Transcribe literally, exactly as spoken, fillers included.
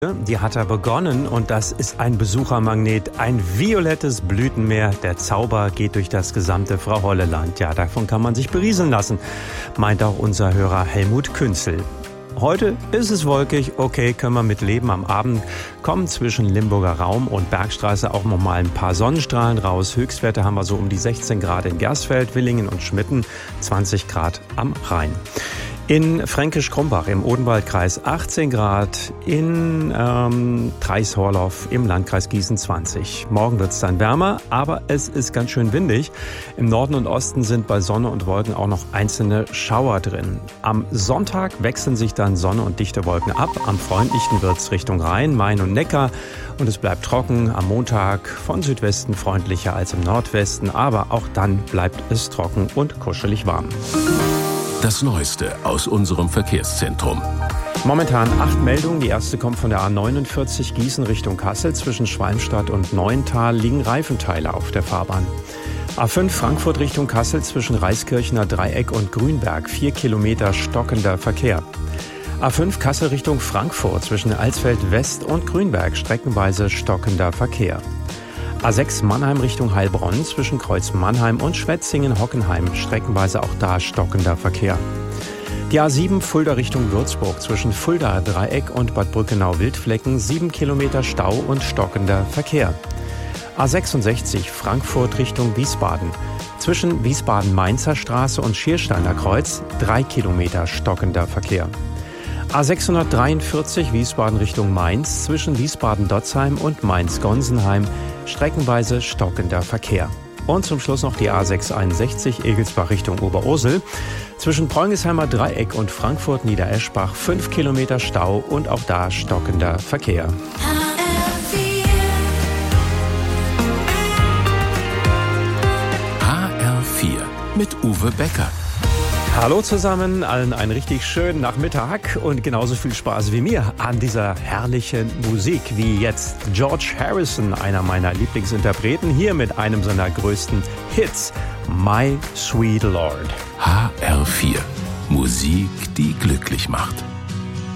Die hat er begonnen und das ist ein Besuchermagnet, ein violettes Blütenmeer. Der Zauber geht durch das gesamte Frau-Holle-Land. Ja, davon kann man sich berieseln lassen, meint auch unser Hörer Helmut Künzel. Heute ist es wolkig, okay, können wir mit leben. Am Abend kommen zwischen Limburger Raum und Bergstraße auch noch mal ein paar Sonnenstrahlen raus. Höchstwerte haben wir so um die sechzehn Grad in Gersfeld, Willingen und Schmitten, zwanzig Grad am Rhein. In Fränkisch-Krumbach im Odenwaldkreis achtzehn Grad, in ähm, Treis-Horloff im Landkreis Gießen zwanzig. Morgen wird es dann wärmer, aber es ist ganz schön windig. Im Norden und Osten sind bei Sonne und Wolken auch noch einzelne Schauer drin. Am Sonntag wechseln sich dann Sonne und dichte Wolken ab. Am freundlichsten wird es Richtung Rhein, Main und Neckar und es bleibt trocken. Am Montag von Südwesten freundlicher als im Nordwesten, aber auch dann bleibt es trocken und kuschelig warm. Das Neueste aus unserem Verkehrszentrum. Momentan acht Meldungen. Die erste kommt von der A neunundvierzig Gießen Richtung Kassel. Zwischen Schwalmstadt und Neuental liegen Reifenteile auf der Fahrbahn. A fünf Frankfurt Richtung Kassel zwischen Reiskirchener Dreieck und Grünberg. Vier Kilometer stockender Verkehr. A fünf Kassel Richtung Frankfurt zwischen Alsfeld West und Grünberg. Streckenweise stockender Verkehr. A sechs Mannheim Richtung Heilbronn zwischen Kreuz Mannheim und Schwetzingen-Hockenheim, streckenweise auch da stockender Verkehr. Die A sieben Fulda Richtung Würzburg zwischen Fulda Dreieck und Bad Brückenau-Wildflecken, sieben Kilometer Stau und stockender Verkehr. A sechsundsechzig Frankfurt Richtung Wiesbaden zwischen Wiesbaden-Mainzer Straße und Schiersteiner Kreuz, drei Kilometer stockender Verkehr. A sechshundertdreiundvierzig Wiesbaden Richtung Mainz zwischen Wiesbaden-Dotzheim und Mainz-Gonsenheim, streckenweise stockender Verkehr. Und zum Schluss noch die A sechshunderteinundsechzig Egelsbach Richtung Oberursel zwischen Preungesheimer Dreieck und Frankfurt-Niedereschbach, fünf Kilometer Stau und auch da stockender Verkehr. H R vier mit Uwe Becker. Hallo zusammen, allen einen richtig schönen Nachmittag und genauso viel Spaß wie mir an dieser herrlichen Musik wie jetzt George Harrison, einer meiner Lieblingsinterpreten, hier mit einem seiner größten Hits, My Sweet Lord. H R vier, Musik, die glücklich macht.